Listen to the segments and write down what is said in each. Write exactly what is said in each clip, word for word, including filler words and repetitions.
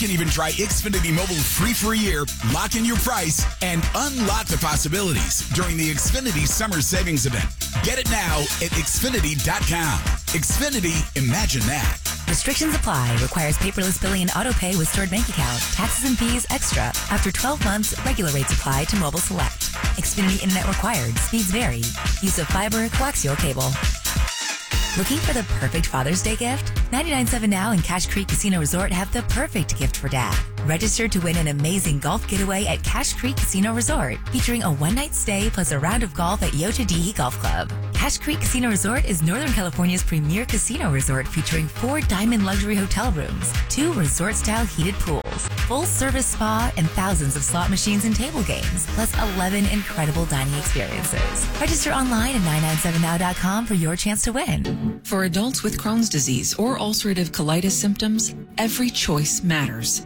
You can even try Xfinity Mobile free for a year, lock in your price, and unlock the possibilities during the Xfinity Summer Savings Event. Get it now at Xfinity dot com. Xfinity, imagine that. Restrictions apply. Requires paperless billing and auto pay with stored bank account. Taxes and fees extra. After twelve months, regular rates apply to Mobile Select. Xfinity Internet required. Speeds vary. Use of fiber, coaxial cable. Looking for the perfect Father's Day gift? ninety-nine seven Now and Cache Creek Casino Resort have the perfect gift for dad. Register to win an amazing golf getaway at Cache Creek Casino Resort, featuring a one-night stay plus a round of golf at Yochadihi Golf Club. Cache Creek Casino Resort is Northern California's premier casino resort, featuring four diamond luxury hotel rooms, two resort-style heated pools, full-service spa, and thousands of slot machines and table games, plus eleven incredible dining experiences. Register online at nine nine seven now dot com for your chance to win. For adults with Crohn's disease or ulcerative colitis symptoms, every choice matters.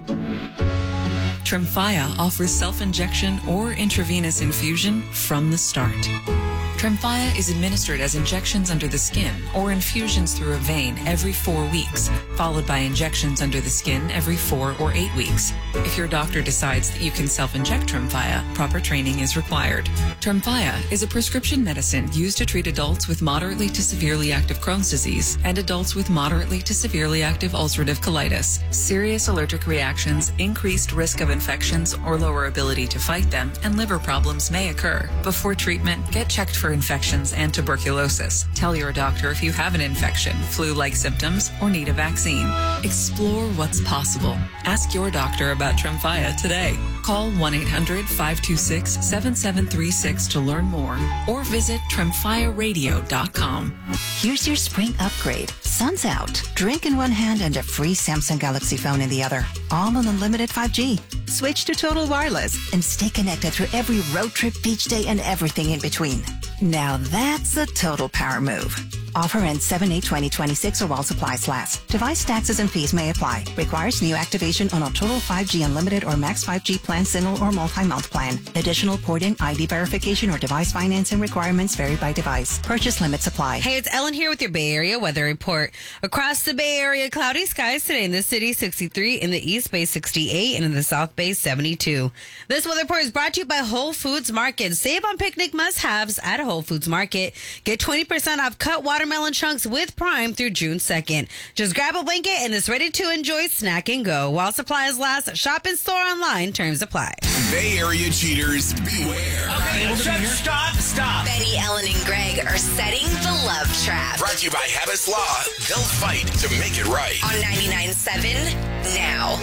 Tremfya offers self-injection or intravenous infusion from the start. Tremfya is administered as injections under the skin or infusions through a vein every four weeks, followed by injections under the skin every four or eight weeks. If your doctor decides that you can self-inject Tremfya, proper training is required. Tremfya is a prescription medicine used to treat adults with moderately to severely active Crohn's disease and adults with moderately to severely active ulcerative colitis. Serious allergic reactions, increased risk of infections or lower ability to fight them, and liver problems may occur. Before treatment, get checked for infections and tuberculosis. Tell your doctor if you have an infection, flu-like symptoms, or need a vaccine. Explore what's possible. Ask your doctor about Tremfya today. Call one eight hundred five two six seven seven three six to learn more or visit tremfya radio dot com. Here's your spring upgrade. Sun's out. Drink in one hand and a free Samsung Galaxy phone in the other. All on unlimited five G. Switch to Total Wireless and stay connected through every road trip, beach day, and everything in between. Now that's a total power move. Offer ends seven eight twenty twenty-six or while supplies last. Device taxes and fees may apply. Requires new activation on a Total five G Unlimited or Max five G plan, single or multi-month plan. Additional port-in, I D verification, or device financing requirements vary by device. Purchase limits apply. Hey, it's Ellen here with your Bay Area weather report. Across the Bay Area, cloudy skies today in the city, sixty-three, in the East Bay, sixty-eight, and in the South Bay, seventy-two. This weather report is brought to you by Whole Foods Market. Save on picnic must-haves at Whole Foods Market. Get twenty percent off cut watermelon chunks with Prime through June second. Just grab a blanket and it's ready to enjoy snack and go. While supplies last, shop in store online. Terms apply. Bay Area cheaters, beware. Okay, stop, stop, stop. Betty, Ellen, and Greg are setting the love trap. Brought to you by Habits Law. They'll fight to make it right. On ninety-nine seven Now.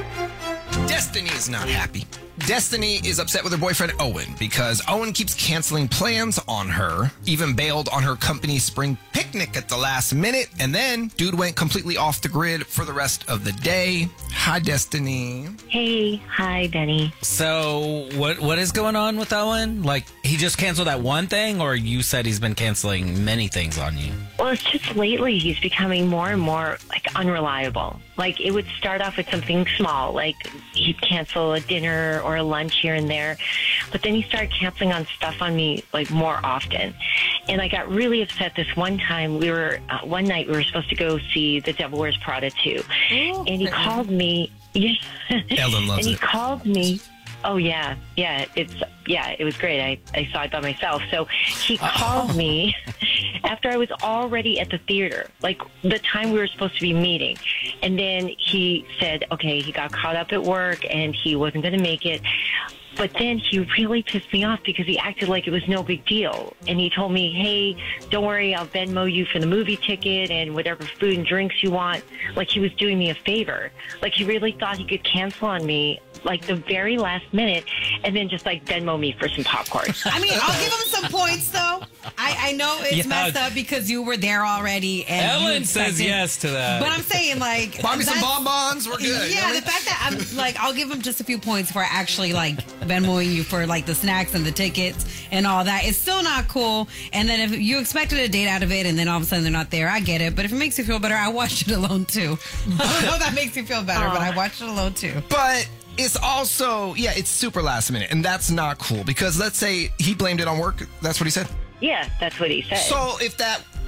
Destiny is not happy. Destiny is upset with her boyfriend Owen because Owen keeps canceling plans on her, even bailed on her company's spring picnic at the last minute, and then dude went completely off the grid for the rest of the day. Hi, Destiny. Hey, hi, Benny. So what what is going on with Owen? Like, he just canceled that one thing, or you said he's been canceling many things on you? Well, it's just lately he's becoming more and more, like, unreliable. Like, it would start off with something small, like he'd cancel a dinner or a lunch here and there, but then he started canceling on stuff on me, like, more often. And I got really upset this one time. We were, uh, one night we were supposed to go see The Devil Wears Prada two. Oh, and he called me. Yeah. Ellen loves and he it. called me. Oh, yeah. Yeah, it's, yeah, it was great. I, I saw it by myself. So he called oh. me after I was already at the theater, like the time we were supposed to be meeting. And then he said, okay, he got caught up at work and he wasn't going to make it. But then he really pissed me off because he acted like it was no big deal. And he told me, hey, don't worry, I'll Venmo you for the movie ticket and whatever food and drinks you want. Like he was doing me a favor. Like he really thought he could cancel on me like the very last minute and then just like Venmo me for some popcorn. I mean, I'll give him some points though. I, I know it's Yeah. messed up because you were there already. And Ellen you says expected- yes to that. But I'm saying, like, Buy me some that's- bonbons. We're good. Yeah, the fact that I'm like, I'll give him just a few points for actually like Venmoing you for like the snacks and the tickets and all that. It's still not cool. And then if you expected a date out of it and then all of a sudden they're not there, I get it. But if it makes you feel better, I watched it alone too. I don't know if that makes you feel better, but I watched it alone too. But it's also, yeah, it's super last minute, and that's not cool because let's say he blamed it on work. That's what he said. Yeah, that's what he said. So if that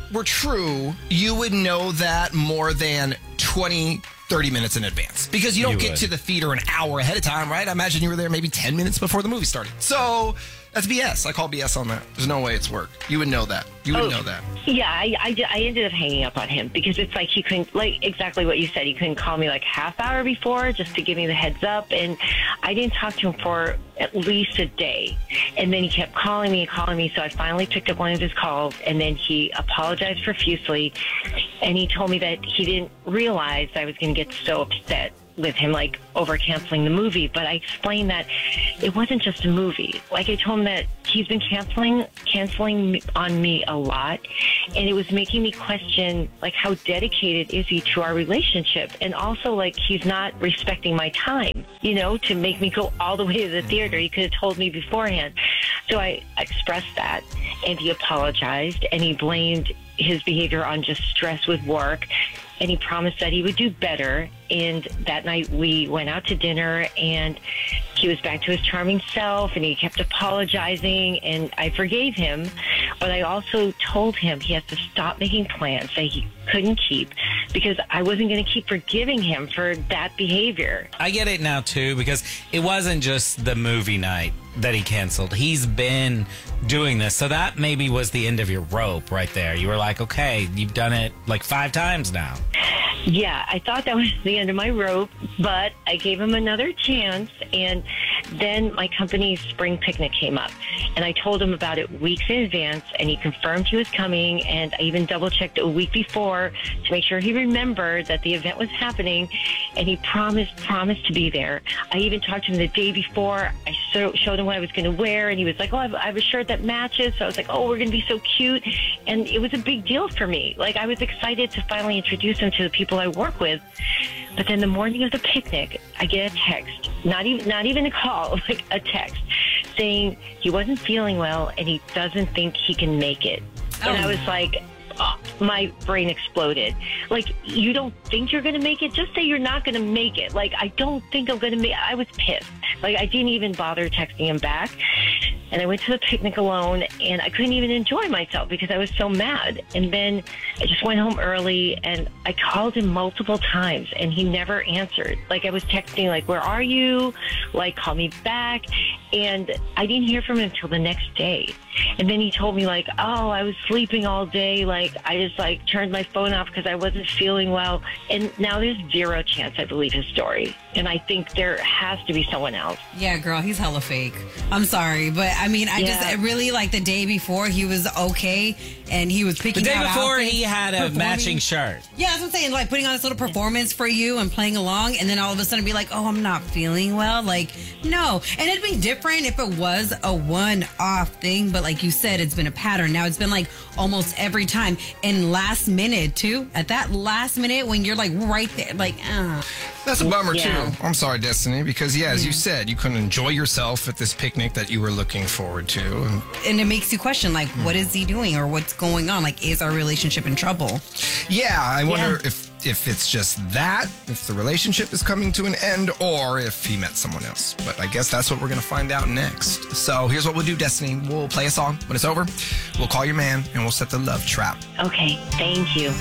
were true, you would know that more than twenty, thirty minutes in advance. Because you don't You get would. to the theater an hour ahead of time, right? I imagine you were there maybe ten minutes before the movie started. So that's B S. I call B S on that. There's no way it's work. You would know that. You would Oh, know that. Yeah, I, I, did- I ended up hanging up on him because it's like he couldn't, like exactly what you said. He couldn't call me like half hour before just to give me the heads up. And I didn't talk to him for at least a day. And then he kept calling me and calling me. So I finally picked up one of his calls and then he apologized profusely. And he told me that he didn't realize I was going to get so upset with him, like over canceling the movie. But I explained that it wasn't just a movie. Like I told him that he's been canceling, canceling on me a lot. And it was making me question, like, how dedicated is he to our relationship? And also, like, he's not respecting my time, you know, to make me go all the way to the theater. He could have told me beforehand. So I expressed that, and he apologized, and he blamed his behavior on just stress with work. And he promised that he would do better. And that night we went out to dinner and he was back to his charming self and he kept apologizing and I forgave him. But I also told him he has to stop making plans that he couldn't keep because I wasn't going to keep forgiving him for that behavior. I get it now, too, because it wasn't just the movie night that he canceled. He's been doing this. So that maybe was the end of your rope right there. You were like, okay, you've done it like five times now. Yeah, I thought that was the end of my rope, but I gave him another chance. And then my company's spring picnic came up. And I told him about it weeks in advance, and he confirmed he was coming. And I even double-checked a week before to make sure he remembered that the event was happening. And he promised, promised to be there. I even talked to him the day before. I so, showed him what I was going to wear, and he was like, oh, I have, I have a shirt that matches. So I was like, oh, we're going to be so cute. And it was a big deal for me. Like, I was excited to finally introduce him to the people I work with. But then the morning of the picnic, I get a text, not even not even a call, like a text, saying he wasn't feeling well and he doesn't think he can make it. And I was like, oh, my brain exploded. Like, you don't think you're going to make it? Just say you're not going to make it. Like, I don't think I'm going to make it. I was pissed. Like, I didn't even bother texting him back. And I went to the picnic alone, and I couldn't even enjoy myself because I was so mad. And then I just went home early, and I called him multiple times, and he never answered. Like, I was texting, like, where are you? Like, call me back. And I didn't hear from him until the next day. And then he told me, like, oh, I was sleeping all day. Like, I just, like, turned my phone off because I wasn't feeling well. And now there's zero chance I believe his story. And I think there has to be someone else. Yeah, girl, he's hella fake. I'm sorry, but I mean, I Yeah. just I really like the day before he was okay and he was The picking day out before, outfits, he had a performing. matching shirt. Yeah, that's what I'm saying. Like putting on this little performance for you and playing along, and then all of a sudden be like, "Oh, I'm not feeling well." Like, no. And it'd be different if it was a one-off thing, but like you said, it's been a pattern. Now it's been like almost every time, and last minute too. At that last minute when you're like right there, like, uh. That's a bummer, Yeah. too. I'm sorry, Destiny, because, yeah, as you said, you couldn't enjoy yourself at this picnic that you were looking forward to. And And it makes you question, like, what is he doing or what's going on? Like, is our relationship in trouble? yeah, I wonder Yeah. if if it's just that, if the relationship is coming to an end, or if he met someone else. But I guess that's what we're going to find out next. So here's what we'll do, Destiny. We'll play a song. When it's over, we'll call your man, and we'll set the love trap. Okay, thank you.